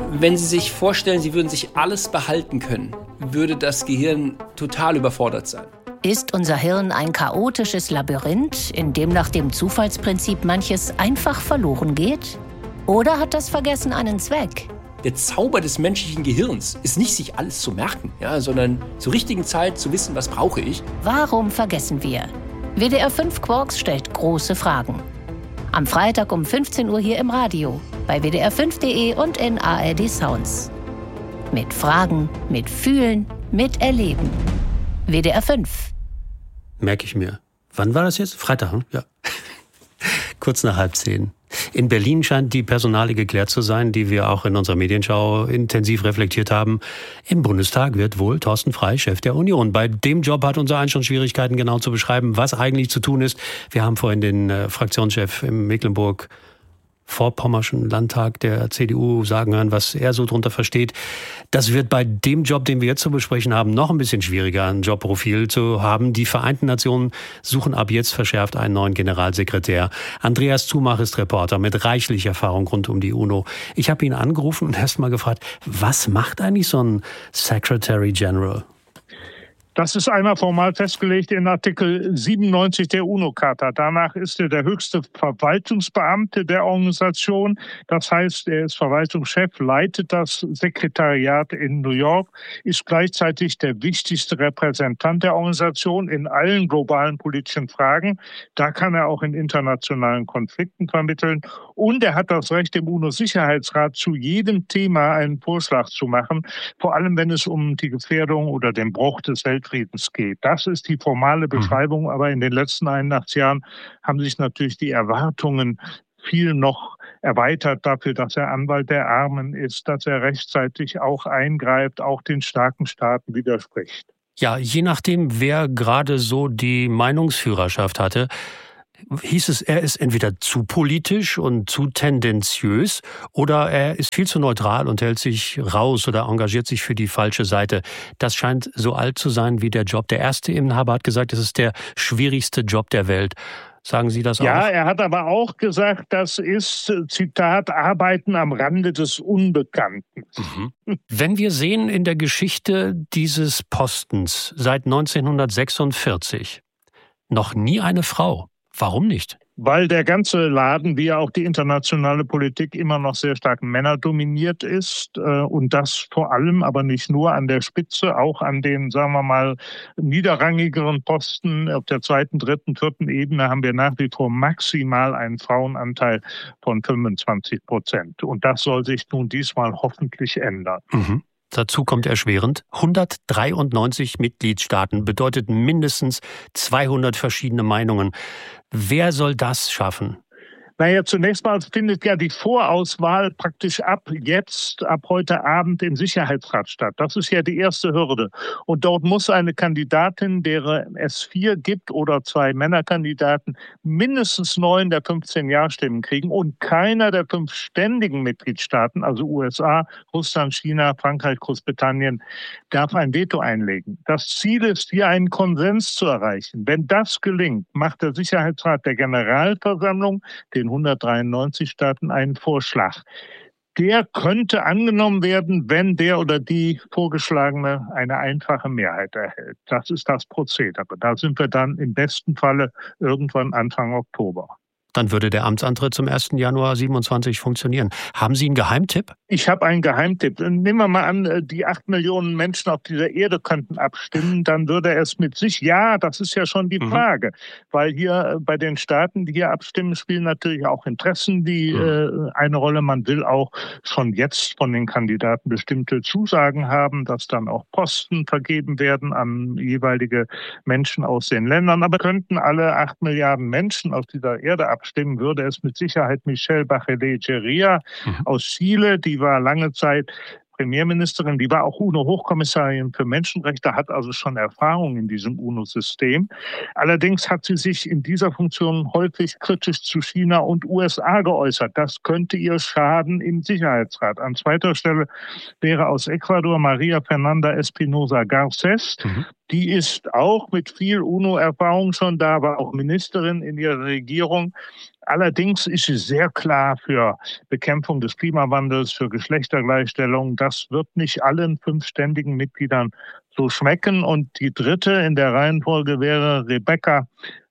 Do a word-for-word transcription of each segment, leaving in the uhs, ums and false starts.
Wenn Sie sich vorstellen, Sie würden sich alles behalten können, würde das Gehirn total überfordert sein. Ist unser Hirn ein chaotisches Labyrinth, in dem nach dem Zufallsprinzip manches einfach verloren geht? Oder hat das Vergessen einen Zweck? Der Zauber des menschlichen Gehirns ist nicht, sich alles zu merken, ja, sondern zur richtigen Zeit zu wissen, was brauche ich. Warum vergessen wir? W D R fünf Quarks stellt große Fragen. Am Freitag um fünfzehn Uhr hier im Radio, bei W D R fünf Punkt de und in A R D Sounds. Mit Fragen, mit Fühlen, mit Erleben. W D R fünf. Merke ich mir. Wann war das jetzt? Freitag, hm? Ja. Kurz nach halb zehn. In Berlin scheint die Personalie geklärt zu sein, die wir auch in unserer Medienschau intensiv reflektiert haben. Im Bundestag wird wohl Thorsten Frey Chef der Union. Bei dem Job hat unser eins schon Schwierigkeiten, genau zu beschreiben, was eigentlich zu tun ist. Wir haben vorhin den äh, Fraktionschef im Mecklenburg Vorpommerschen Landtag der C D U sagen hören, was er so drunter versteht. Das wird bei dem Job, den wir jetzt zu besprechen haben, noch ein bisschen schwieriger, ein Jobprofil zu haben. Die Vereinten Nationen suchen ab jetzt verschärft einen neuen Generalsekretär. Andreas Zumach ist Reporter mit reichlich Erfahrung rund um die UNO. Ich habe ihn angerufen und erst mal gefragt, was macht eigentlich so ein Secretary General? Das ist einmal formal festgelegt in Artikel siebenundneunzig der UNO-Charta. Danach ist er der höchste Verwaltungsbeamte der Organisation. Das heißt, er ist Verwaltungschef, leitet das Sekretariat in New York, ist gleichzeitig der wichtigste Repräsentant der Organisation in allen globalen politischen Fragen. Da kann er auch in internationalen Konflikten vermitteln. Und er hat das Recht, im UNO-Sicherheitsrat zu jedem Thema einen Vorschlag zu machen, vor allem wenn es um die Gefährdung oder den Bruch des Weltfriedens geht. Das ist die formale Beschreibung, aber in den letzten einundachtzig Jahren haben sich natürlich die Erwartungen viel noch erweitert dafür, dass er Anwalt der Armen ist, dass er rechtzeitig auch eingreift, auch den starken Staaten widerspricht. Ja, je nachdem, wer gerade so die Meinungsführerschaft hatte, hieß es, er ist entweder zu politisch und zu tendenziös oder er ist viel zu neutral und hält sich raus oder engagiert sich für die falsche Seite. Das scheint so alt zu sein wie der Job. Der erste Inhaber hat gesagt, es ist der schwierigste Job der Welt. Sagen Sie das auch? Ja, er hat aber auch gesagt, das ist, Zitat, Arbeiten am Rande des Unbekannten. Mhm. Wenn wir sehen in der Geschichte dieses Postens seit neunzehnhundertsechsundvierzig noch nie eine Frau. Warum nicht? Weil der ganze Laden, wie auch die internationale Politik, immer noch sehr stark männerdominiert ist und das vor allem, aber nicht nur an der Spitze, auch an den, sagen wir mal, niederrangigeren Posten auf der zweiten, dritten, vierten Ebene haben wir nach wie vor maximal einen Frauenanteil von fünfundzwanzig Prozent. Und das soll sich nun diesmal hoffentlich ändern. Mhm. Dazu kommt erschwerend, hundertdreiundneunzig Mitgliedstaaten bedeutet mindestens zweihundert verschiedene Meinungen. Wer soll das schaffen? Naja, zunächst mal findet ja die Vorauswahl praktisch ab jetzt, ab heute Abend im Sicherheitsrat statt. Das ist ja die erste Hürde. Und dort muss eine Kandidatin, deren es vier gibt oder zwei Männerkandidaten, mindestens neun der fünfzehn Ja-Stimmen kriegen. Und keiner der fünf ständigen Mitgliedstaaten, also U S A, Russland, China, Frankreich, Großbritannien, darf ein Veto einlegen. Das Ziel ist, hier einen Konsens zu erreichen. Wenn das gelingt, macht der Sicherheitsrat der Generalversammlung, den hundertdreiundneunzig Staaten, einen Vorschlag. Der könnte angenommen werden, wenn der oder die Vorgeschlagene eine einfache Mehrheit erhält. Das ist das Prozedere. Da sind wir dann im besten Falle irgendwann Anfang Oktober. Dann würde der Amtsantritt zum ersten Januar siebenundzwanzig funktionieren. Haben Sie einen Geheimtipp? Ich habe einen Geheimtipp. Nehmen wir mal an, die acht Millionen Menschen auf dieser Erde könnten abstimmen, dann würde es mit sich, ja, das ist ja schon die Frage, mhm. weil hier bei den Staaten, die hier abstimmen, spielen natürlich auch Interessen die mhm. äh, eine Rolle. Man will auch schon jetzt von den Kandidaten bestimmte Zusagen haben, dass dann auch Posten vergeben werden an jeweilige Menschen aus den Ländern. Aber könnten alle acht Milliarden Menschen auf dieser Erde abstimmen, stimmen, würde es mit Sicherheit Michelle Bachelet Jeria mhm. aus Chile, die war lange Zeit Premierministerin, die war auch UNO-Hochkommissarin für Menschenrechte, hat also schon Erfahrung in diesem UNO-System. Allerdings hat sie sich in dieser Funktion häufig kritisch zu China und U S A geäußert. Das könnte ihr schaden im Sicherheitsrat. An zweiter Stelle wäre aus Ecuador Maria Fernanda Espinosa Garcés. Mhm. Die ist auch mit viel UNO-Erfahrung schon da, war auch Ministerin in ihrer Regierung. Allerdings ist sie sehr klar für Bekämpfung des Klimawandels, für Geschlechtergleichstellung. Das wird nicht allen fünf ständigen Mitgliedern so schmecken. Und die dritte in der Reihenfolge wäre Rebecca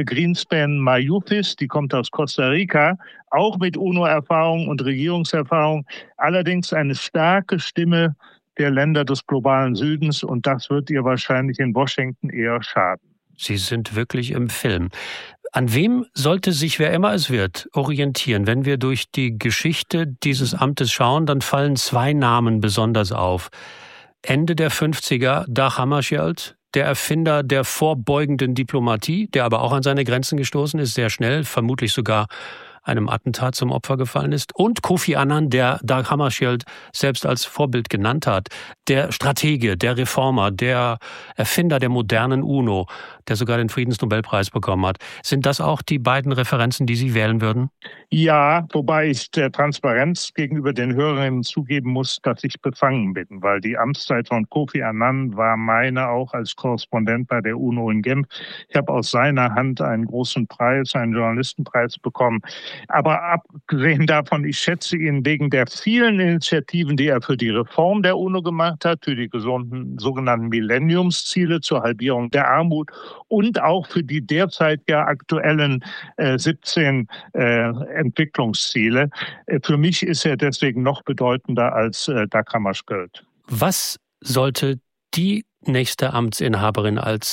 Greenspan-Mayufis, die kommt aus Costa Rica, auch mit UNO-Erfahrung und Regierungserfahrung, allerdings eine starke Stimme der Länder des globalen Südens, und das wird ihr wahrscheinlich in Washington eher schaden. Sie sind wirklich im Film. An wem sollte sich, wer immer es wird, orientieren? Wenn wir durch die Geschichte dieses Amtes schauen, dann fallen zwei Namen besonders auf. Ende der fünfziger, Dag Hammarskjöld, der Erfinder der vorbeugenden Diplomatie, der aber auch an seine Grenzen gestoßen ist, sehr schnell, vermutlich sogar einem Attentat zum Opfer gefallen ist. Und Kofi Annan, der Dag Hammarskjöld selbst als Vorbild genannt hat. Der Stratege, der Reformer, der Erfinder der modernen UNO, der sogar den Friedensnobelpreis bekommen hat. Sind das auch die beiden Referenzen, die Sie wählen würden? Ja, wobei ich der Transparenz gegenüber den Hörerinnen zugeben muss, dass ich befangen bin, weil die Amtszeit von Kofi Annan war meine auch als Korrespondent bei der UNO in Genf. Ich habe aus seiner Hand einen großen Preis, einen Journalistenpreis bekommen. Aber abgesehen davon, ich schätze ihn wegen der vielen Initiativen, die er für die Reform der UNO gemacht hat, für die gesunden, sogenannten Millenniumsziele zur Halbierung der Armut und auch für die derzeit ja aktuellen äh, siebzehn äh, Entwicklungsziele. Äh, für mich ist er deswegen noch bedeutender als äh, Dag Hammarskjöld. Was sollte die nächste Amtsinhaberin als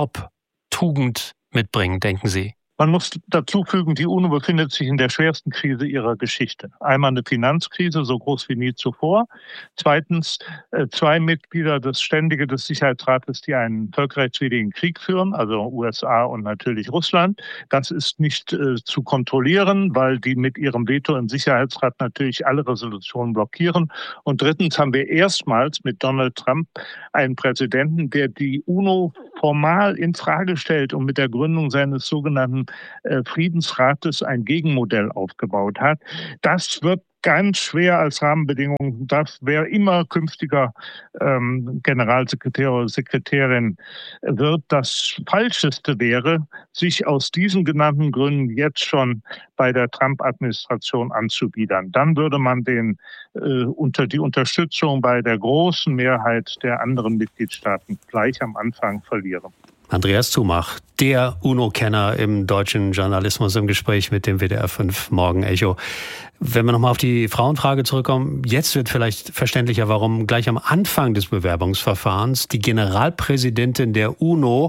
Top-Tugend mitbringen, denken Sie? Man muss dazu fügen, die UNO befindet sich in der schwersten Krise ihrer Geschichte. Einmal eine Finanzkrise, so groß wie nie zuvor. Zweitens, äh, zwei Mitglieder des Ständige des Sicherheitsrates, die einen völkerrechtswidrigen Krieg führen, also U S A und natürlich Russland. Das ist nicht äh, zu kontrollieren, weil die mit ihrem Veto im Sicherheitsrat natürlich alle Resolutionen blockieren. Und drittens haben wir erstmals mit Donald Trump einen Präsidenten, der die UNO formal in Frage stellt und mit der Gründung seines sogenannten Friedensrates ein Gegenmodell aufgebaut hat. Das wird ganz schwer als Rahmenbedingung, dass wer immer künftiger ähm, Generalsekretär oder Sekretärin wird, das Falscheste wäre, sich aus diesen genannten Gründen jetzt schon bei der Trump-Administration anzubiedern. Dann würde man den äh, unter die Unterstützung bei der großen Mehrheit der anderen Mitgliedstaaten gleich am Anfang verlieren. Andreas Zumach, der UNO-Kenner im deutschen Journalismus, im Gespräch mit dem W D R fünf Morgen-Echo. Wenn wir nochmal auf die Frauenfrage zurückkommen, jetzt wird vielleicht verständlicher, warum gleich am Anfang des Bewerbungsverfahrens die Generalpräsidentin der UNO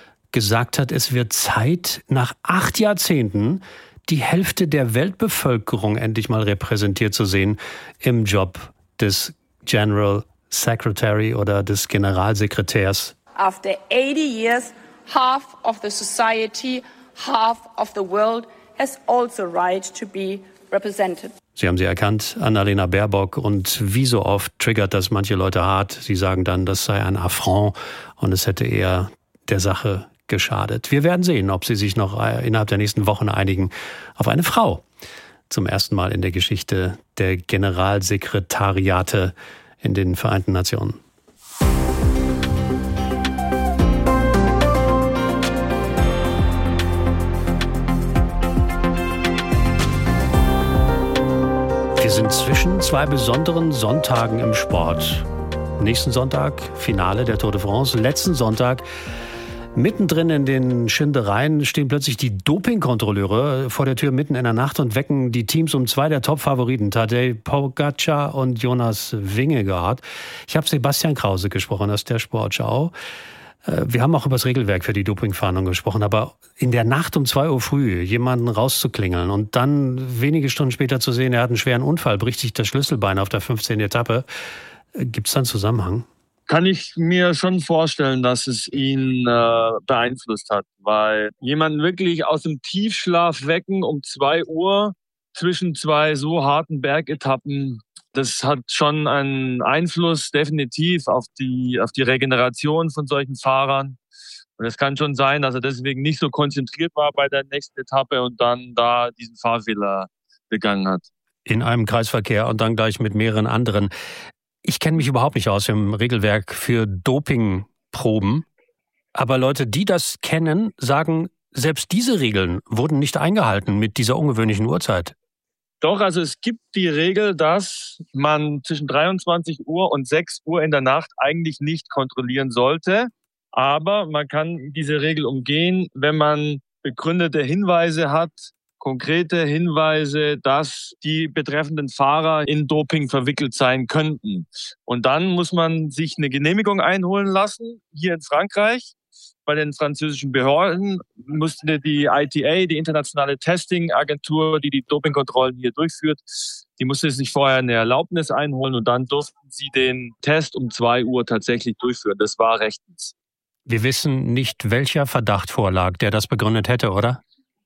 gesagt hat, es wird Zeit, nach acht Jahrzehnten die Hälfte der Weltbevölkerung endlich mal repräsentiert zu sehen im Job des General Secretary oder des Generalsekretärs. After eighty years, half of the society, half of the world has also right to be represented. Sie haben sie erkannt, Annalena Baerbock. Und wie so oft triggert das manche Leute hart. Sie sagen dann, das sei ein Affront und es hätte eher der Sache geschadet. Wir werden sehen, ob sie sich noch innerhalb der nächsten Wochen einigen auf eine Frau. Zum ersten Mal in der Geschichte der Generalsekretariate in den Vereinten Nationen. Wir sind zwischen zwei besonderen Sonntagen im Sport. Nächsten Sonntag Finale der Tour de France. Letzten Sonntag mittendrin in den Schindereien stehen plötzlich die Dopingkontrolleure vor der Tür mitten in der Nacht und wecken die Teams um zwei der Top-Favoriten, Tadej Pogačar und Jonas Vingegaard. Ich habe Sebastian Krause gesprochen aus der Sportschau. Wir haben auch über das Regelwerk für die Dopingfahndung gesprochen, aber in der Nacht um zwei Uhr früh jemanden rauszuklingeln und dann wenige Stunden später zu sehen, er hat einen schweren Unfall, bricht sich das Schlüsselbein auf der fünfzehnten Etappe. Gibt es da einen Zusammenhang? Kann ich mir schon vorstellen, dass es ihn äh, beeinflusst hat, weil jemanden wirklich aus dem Tiefschlaf wecken um zwei Uhr zwischen zwei so harten Bergetappen, das hat schon einen Einfluss definitiv auf die, auf die Regeneration von solchen Fahrern. Und es kann schon sein, dass er deswegen nicht so konzentriert war bei der nächsten Etappe und dann da diesen Fahrfehler begangen hat. In einem Kreisverkehr und dann gleich mit mehreren anderen. Ich kenne mich überhaupt nicht aus im Regelwerk für Dopingproben. Aber Leute, die das kennen, sagen, selbst diese Regeln wurden nicht eingehalten mit dieser ungewöhnlichen Uhrzeit. Doch, also es gibt die Regel, dass man zwischen dreiundzwanzig Uhr und sechs Uhr in der Nacht eigentlich nicht kontrollieren sollte. Aber man kann diese Regel umgehen, wenn man begründete Hinweise hat, konkrete Hinweise, dass die betreffenden Fahrer in Doping verwickelt sein könnten. Und dann muss man sich eine Genehmigung einholen lassen, hier in Frankreich. Bei den französischen Behörden musste die I T A, die internationale Testing-Agentur, die die Dopingkontrollen hier durchführt, die musste sich vorher eine Erlaubnis einholen und dann durften sie den Test um zwei Uhr tatsächlich durchführen. Das war rechtens. Wir wissen nicht, welcher Verdacht vorlag, der das begründet hätte, oder?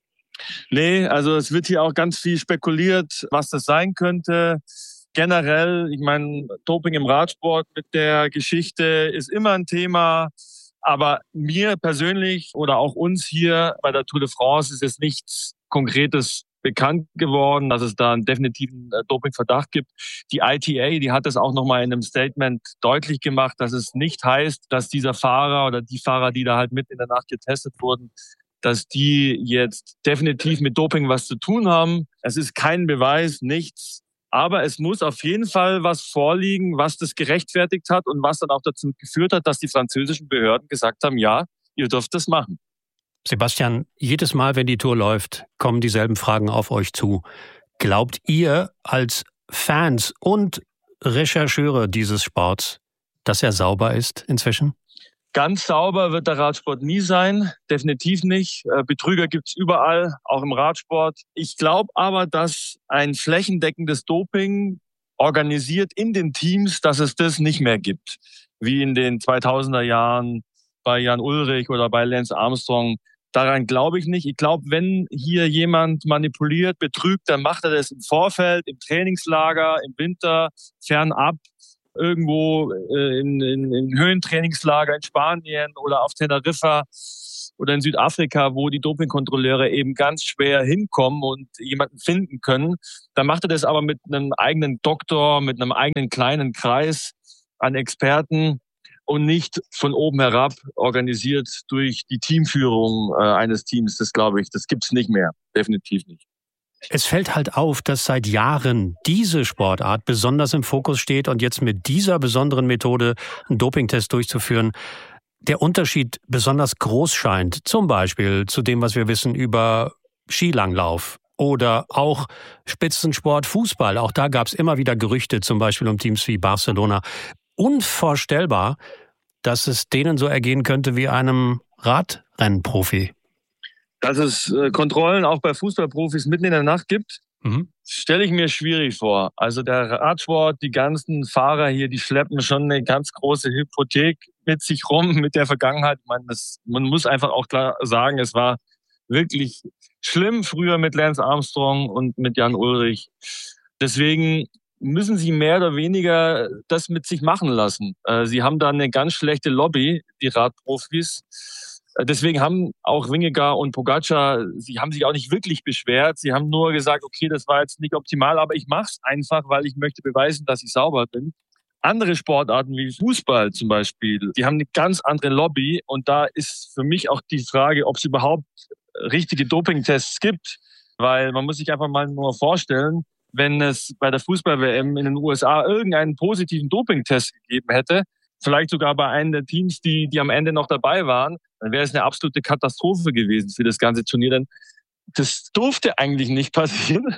Nee, also es wird hier auch ganz viel spekuliert, was das sein könnte. Generell, ich meine, Doping im Radsport mit der Geschichte ist immer ein Thema. Aber mir persönlich oder auch uns hier bei der Tour de France ist jetzt nichts Konkretes bekannt geworden, dass es da einen definitiven Dopingverdacht gibt. Die I T A, die hat das auch nochmal in einem Statement deutlich gemacht, dass es nicht heißt, dass dieser Fahrer oder die Fahrer, die da halt mit in der Nacht getestet wurden, dass die jetzt definitiv mit Doping was zu tun haben. Es ist kein Beweis, nichts. Aber es muss auf jeden Fall was vorliegen, was das gerechtfertigt hat und was dann auch dazu geführt hat, dass die französischen Behörden gesagt haben, ja, ihr dürft das machen. Sebastian, jedes Mal, wenn die Tour läuft, kommen dieselben Fragen auf euch zu. Glaubt ihr als Fans und Rechercheure dieses Sports, dass er sauber ist inzwischen? Ganz sauber wird der Radsport nie sein, definitiv nicht. Betrüger gibt's überall, auch im Radsport. Ich glaube aber, dass ein flächendeckendes Doping organisiert in den Teams, dass es das nicht mehr gibt. Wie in den zweitausender Jahren bei Jan Ullrich oder bei Lance Armstrong. Daran glaube ich nicht. Ich glaube, wenn hier jemand manipuliert, betrügt, dann macht er das im Vorfeld, im Trainingslager, im Winter, fernab. Irgendwo äh, in, in, in Höhentrainingslager in Spanien oder auf Teneriffa oder in Südafrika, wo die Dopingkontrolleure eben ganz schwer hinkommen und jemanden finden können. Dann macht er das aber mit einem eigenen Doktor, mit einem eigenen kleinen Kreis an Experten und nicht von oben herab organisiert durch die Teamführung äh, eines Teams. Das glaube ich, das gibt's nicht mehr, definitiv nicht. Es fällt halt auf, dass seit Jahren diese Sportart besonders im Fokus steht und jetzt mit dieser besonderen Methode einen Dopingtest durchzuführen, der Unterschied besonders groß scheint. Zum Beispiel zu dem, was wir wissen über Skilanglauf oder auch Spitzensport Fußball. Auch da gab es immer wieder Gerüchte, zum Beispiel um Teams wie Barcelona. Unvorstellbar, dass es denen so ergehen könnte wie einem Radrennprofi. Dass es äh, Kontrollen auch bei Fußballprofis mitten in der Nacht gibt, mhm. stelle ich mir schwierig vor. Also der Radsport, die ganzen Fahrer hier, die schleppen schon eine ganz große Hypothek mit sich rum, mit der Vergangenheit. Man, das, man muss einfach auch klar sagen, es war wirklich schlimm früher mit Lance Armstrong und mit Jan Ullrich. Deswegen müssen sie mehr oder weniger das mit sich machen lassen. Äh, sie haben da eine ganz schlechte Lobby, die Radprofis. Deswegen haben auch Vingegaard und Pogačar, sie haben sich auch nicht wirklich beschwert. Sie haben nur gesagt, okay, das war jetzt nicht optimal, aber ich mache es einfach, weil ich möchte beweisen, dass ich sauber bin. Andere Sportarten wie Fußball zum Beispiel, die haben eine ganz andere Lobby. Und da ist für mich auch die Frage, ob es überhaupt richtige Dopingtests gibt. Weil man muss sich einfach mal nur vorstellen, wenn es bei der Fußball-W M in den U S A irgendeinen positiven Dopingtest gegeben hätte, vielleicht sogar bei einem der Teams, die, die am Ende noch dabei waren, dann wäre es eine absolute Katastrophe gewesen für das ganze Turnier. Dann, das durfte eigentlich nicht passieren.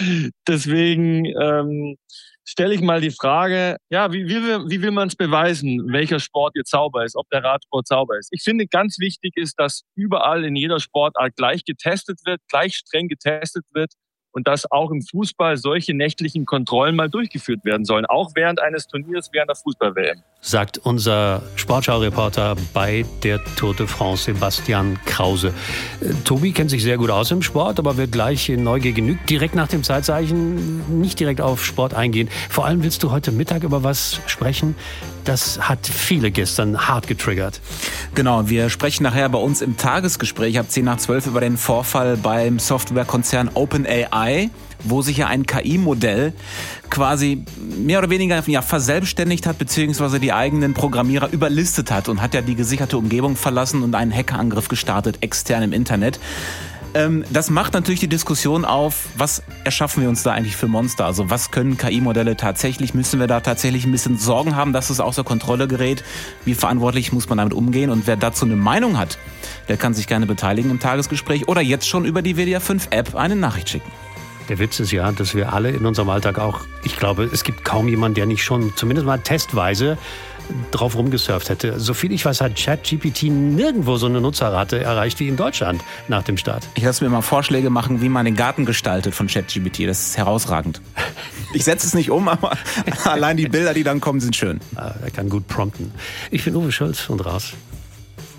Deswegen ähm, stelle ich mal die Frage, ja, wie, wie, wie will man es beweisen, welcher Sport jetzt sauber ist, ob der Radsport sauber ist? Ich finde, ganz wichtig ist, dass überall in jeder Sportart gleich getestet wird, gleich streng getestet wird. Und dass auch im Fußball solche nächtlichen Kontrollen mal durchgeführt werden sollen, auch während eines Turniers, während der Fußball-W M. Sagt unser Sportschau-Reporter bei der Tour de France, Sebastian Krause. Äh, Tobi kennt sich sehr gut aus im Sport, aber wird gleich in Neugier genügt. Direkt nach dem Zeitzeichen nicht direkt auf Sport eingehen. Vor allem willst du heute Mittag über was sprechen, das hat viele gestern hart getriggert. Genau, wir sprechen nachher bei uns im Tagesgespräch ab zehn nach zwölf über den Vorfall beim Softwarekonzern OpenAI. wo sich ja ein K I-Modell quasi mehr oder weniger ja, verselbstständigt hat, beziehungsweise die eigenen Programmierer überlistet hat und hat ja die gesicherte Umgebung verlassen und einen Hackerangriff gestartet, extern im Internet. Ähm, das macht natürlich die Diskussion auf, was erschaffen wir uns da eigentlich für Monster? Also was können K I-Modelle tatsächlich? Müssen wir da tatsächlich ein bisschen Sorgen haben, dass es außer Kontrolle gerät? Wie verantwortlich muss man damit umgehen? Und wer dazu eine Meinung hat, der kann sich gerne beteiligen im Tagesgespräch oder jetzt schon über die W D R fünf App eine Nachricht schicken. Der Witz ist ja, dass wir alle in unserem Alltag auch, ich glaube, es gibt kaum jemanden, der nicht schon zumindest mal testweise drauf rumgesurft hätte. Soviel ich weiß, hat ChatGPT nirgendwo so eine Nutzerrate erreicht wie in Deutschland nach dem Start. Ich lasse mir mal Vorschläge machen, wie man den Garten gestaltet von ChatGPT. Das ist herausragend. Ich setze es nicht um, aber allein die Bilder, die dann kommen, sind schön. Er kann gut prompten. Ich bin Uwe Schulz und raus.